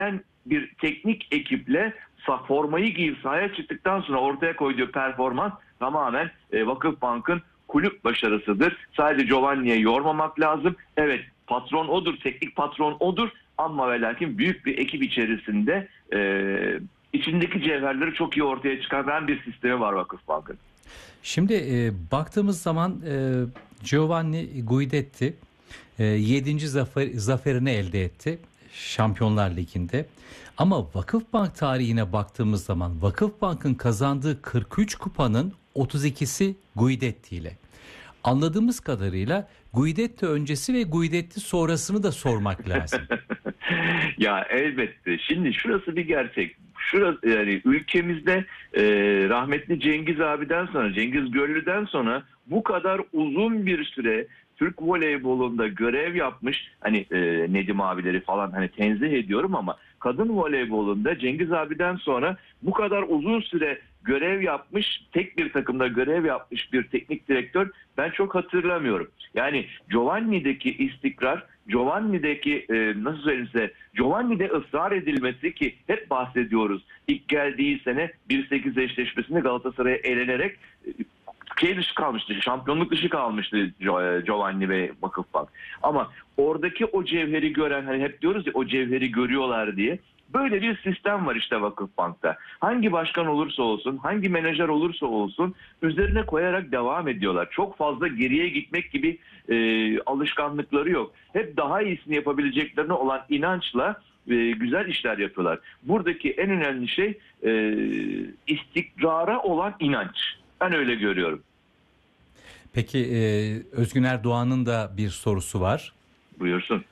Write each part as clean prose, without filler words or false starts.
bir teknik ekiple formayı giyip sahaya çıktıktan sonra ortaya koyduğu performans tamamen Vakıfbank'ın kulüp başarısıdır. Sadece Giovanni'ye yormamak lazım. Evet, patron odur, teknik patron odur ama ve lakin büyük bir ekip içerisinde içindeki cevherleri çok iyi ortaya çıkaran bir sistemi var Vakıfbank'ın. Şimdi baktığımız zaman Giovanni Guidetti 7. zaferini elde etti Şampiyonlar Ligi'nde. Ama Vakıfbank tarihine baktığımız zaman Vakıfbank'ın kazandığı 43 kupanın 32'si Guidetti ile. Anladığımız kadarıyla Guidetti öncesi ve Guidetti sonrasını da sormak lazım. Ya elbette. Şimdi şurası bir gerçek. Şurası yani ülkemizde rahmetli Cengiz abiden sonra, Cengiz Göllü'den sonra bu kadar uzun bir süre Türk voleybolunda görev yapmış, hani Nedim abileri falan hani tenzih ediyorum ama kadın voleybolunda Cengiz abiden sonra bu kadar uzun süre görev yapmış, tek bir takımda görev yapmış bir teknik direktör ben çok hatırlamıyorum. Yani Giovanni'deki istikrar, Giovanni'deki nasıl söyleyeyim size, Giovanni'de ısrar edilmesi ki hep bahsediyoruz. İlk geldiği sene 1-8 eşleşmesinde Galatasaray'a elenerek dışı kalmıştı, şampiyonluk dışı kalmıştı Giovanni ve Vakıfbank. Ama oradaki o cevheri gören, hani hep diyoruz ya o cevheri görüyorlar diye, böyle bir sistem var işte Vakıfbank'ta. Hangi başkan olursa olsun, hangi menajer olursa olsun üzerine koyarak devam ediyorlar. Çok fazla geriye gitmek gibi alışkanlıkları yok. Hep daha iyisini yapabileceklerine olan inançla güzel işler yapıyorlar. Buradaki en önemli şey istikrara olan inanç. Ben öyle görüyorum. Peki Özgün Erdoğan'ın da bir sorusu var. Buyursun.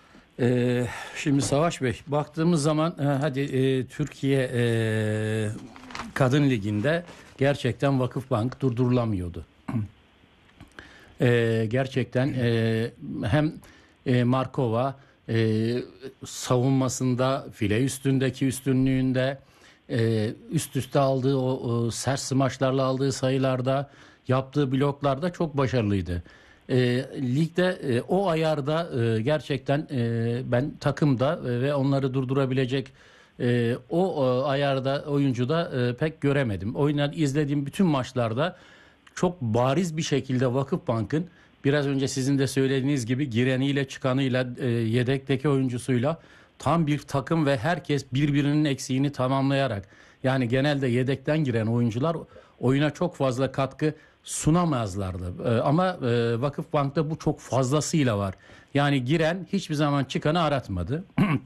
Şimdi Savaş Bey, baktığımız zaman Türkiye Kadın Ligi'nde gerçekten Vakıfbank durdurulamıyordu. Gerçekten hem Markova savunmasında, file üstündeki üstünlüğünde, üst üste aldığı o sert smaçlarla aldığı sayılarda, yaptığı bloklarda çok başarılıydı. Ligde o ayarda gerçekten ben takımda ve onları durdurabilecek o ayarda oyuncu da pek göremedim. İzlediğim bütün maçlarda çok bariz bir şekilde Vakıfbank'ın biraz önce sizin de söylediğiniz gibi gireniyle çıkanıyla yedekteki oyuncusuyla tam bir takım ve herkes birbirinin eksiğini tamamlayarak, yani genelde yedekten giren oyuncular oyuna çok fazla katkı sunamazlardı. Ama Vakıfbank'ta bu çok fazlasıyla var. Yani giren hiçbir zaman çıkanı aratmadı.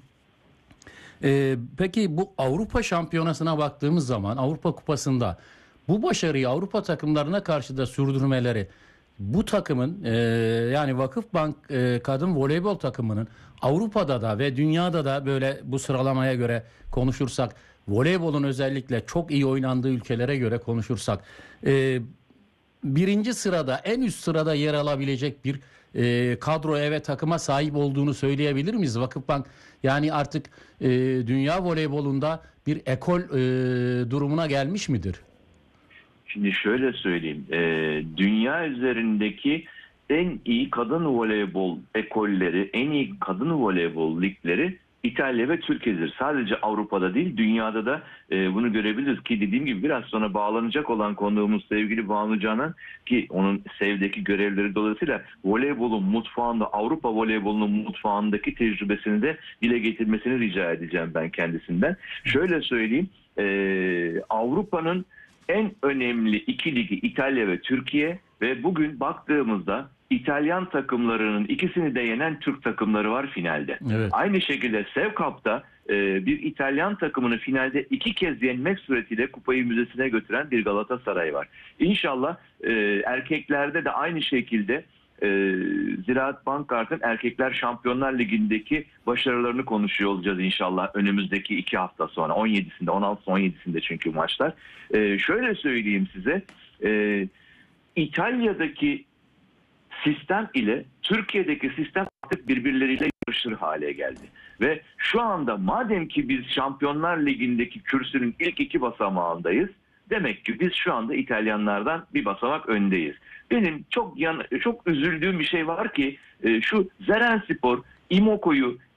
Peki bu Avrupa Şampiyonası'na baktığımız zaman Avrupa Kupası'nda bu başarıyı Avrupa takımlarına karşı da sürdürmeleri, bu takımın yani Vakıfbank kadın voleybol takımının Avrupa'da da ve dünyada da böyle bu sıralamaya göre konuşursak, voleybolun özellikle çok iyi oynandığı ülkelere göre konuşursak birinci sırada, en üst sırada yer alabilecek bir kadroya ve takıma sahip olduğunu söyleyebilir miyiz? Vakıfbank yani artık dünya voleybolunda bir ekol durumuna gelmiş midir? Şimdi şöyle söyleyeyim. Dünya üzerindeki en iyi kadın voleybol ekolleri, en iyi kadın voleybol ligleri İtalya ve Türkiye'dir. Sadece Avrupa'da değil, dünyada da bunu görebiliriz ki dediğim gibi biraz sonra bağlanacak olan konuğumuz sevgili Banu Canan, ki onun Sev'deki görevleri dolayısıyla voleybolun mutfağında, Avrupa voleybolunun mutfağındaki tecrübesini de dile getirmesini rica edeceğim ben kendisinden. Şöyle söyleyeyim, Avrupa'nın en önemli iki ligi İtalya ve Türkiye ve bugün baktığımızda İtalyan takımlarının ikisini de yenen Türk takımları var finalde. Evet. Aynı şekilde Sev Cup'ta bir İtalyan takımını finalde 2 kez yenmek suretiyle kupayı müzesine götüren bir Galatasaray var. İnşallah erkeklerde de aynı şekilde Ziraat Bankart'ın Erkekler Şampiyonlar Ligi'ndeki başarılarını konuşuyor olacağız inşallah önümüzdeki 2 hafta sonra. 17'sinde, 16-17'sinde çünkü maçlar. Şöyle söyleyeyim size, İtalya'daki sistem ile Türkiye'deki sistem artık birbirleriyle yarışır hale geldi. Ve şu anda madem ki biz Şampiyonlar Ligi'ndeki kürsünün ilk 2 basamağındayız, demek ki biz şu anda İtalyanlardan bir basamak öndeyiz. Benim çok üzüldüğüm bir şey var ki şu Zerenspor, Imoko'yu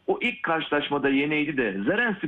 o ilk karşılaşmada yeneydi de Zelenski